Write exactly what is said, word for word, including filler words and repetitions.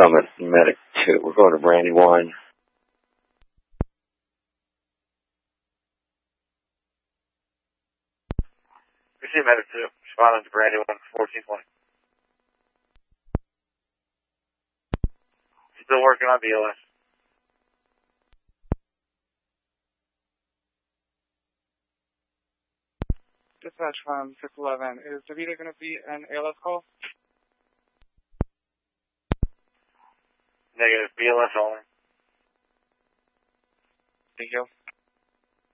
Summit Medic two. We're going to Brandywine. We see Medic two. Responding to Brandywine, fourteen twenty. Still working on B L S. Dispatch from six eleven. Is DeVita going to be an A L S call? Negative. B L S only. Thank you.